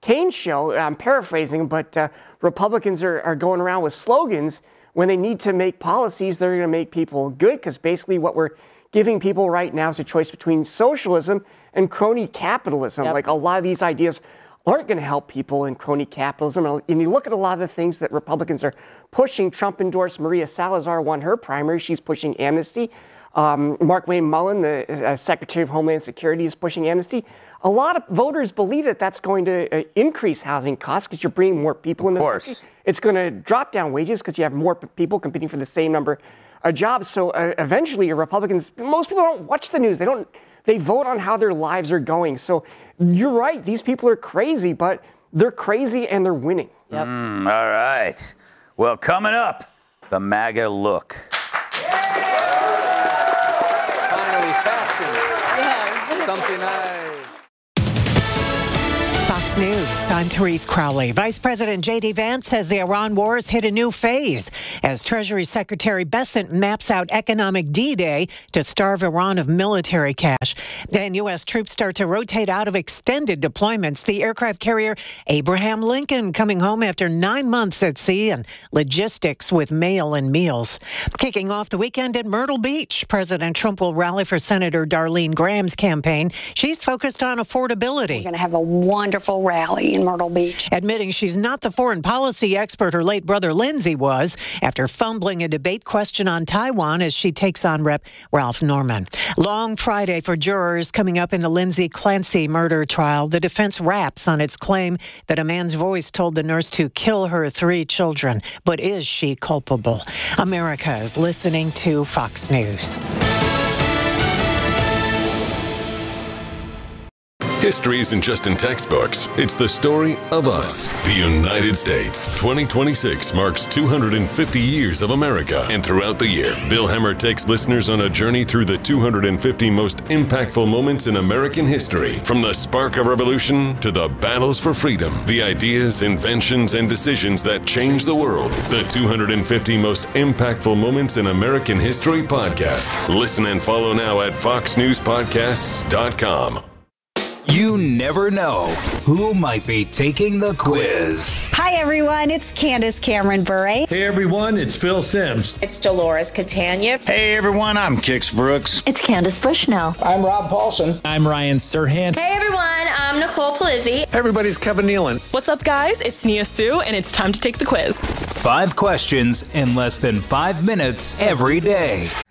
Kaine show. I'm paraphrasing, but Republicans are going around with slogans when they need to make policies that are going to make people good, because basically what we're giving people right now is a choice between socialism and crony capitalism. Yep. Like, a lot of these ideas aren't going to help people in crony capitalism. And you look at a lot of the things that Republicans are pushing. Trump endorsed Maria Salazar, won her primary. She's pushing amnesty. Markwayne Mullin, the Secretary of Homeland Security, is pushing amnesty. A lot of voters believe that that's going to increase housing costs because you're bringing more people in the country. It's going to drop down wages because you have more people competing for the same number of jobs. So eventually, Republicans, most people don't watch the news. They vote on how their lives are going. So you're right. These people are crazy, but they're crazy and they're winning. Yep. All right. Well, coming up, the MAGA look. Finally, fashion. Something nice. Fox News, I'm Therese Crowley. Vice President J.D. Vance says the Iran war has hit a new phase as Treasury Secretary Bessent maps out economic D-Day to starve Iran of military cash. Then U.S. troops start to rotate out of extended deployments. The aircraft carrier Abraham Lincoln coming home after 9 months at sea, and logistics with mail and meals. Kicking off the weekend at Myrtle Beach, President Trump will rally for Senator Darlene Graham's campaign. She's focused on affordability. We're going to have a wonderful rally in Myrtle Beach. Admitting she's not the foreign policy expert her late brother Lindsey was after fumbling a debate question on Taiwan as she takes on Rep. Ralph Norman. Long Friday for jurors coming up in the Lindsay Clancy murder trial. The defense raps on its claim that a man's voice told the nurse to kill her 3 children. But is she culpable? America is listening to Fox News. History isn't just in textbooks. It's the story of us, the United States. 2026 marks 250 years of America. And throughout the year, Bill Hemmer takes listeners on a journey through the 250 most impactful moments in American history. From the spark of revolution to the battles for freedom, the ideas, inventions, and decisions that changed the world. The 250 most impactful moments in American history podcast. Listen and follow now at foxnewspodcasts.com. You never know who might be taking the quiz. Hi, everyone. It's Candace Cameron Bure. Hey, everyone. It's Phil Sims. It's Dolores Catania. Hey, everyone. I'm Kix Brooks. It's Candace Bushnell. I'm Rob Paulson. I'm Ryan Serhant. Hey, everyone. I'm Nicole Palizzi. Hey, everybody. It's Kevin Nealon. What's up, guys? It's Nia Sue, and it's time to take the quiz. 5 questions in less than 5 minutes every day.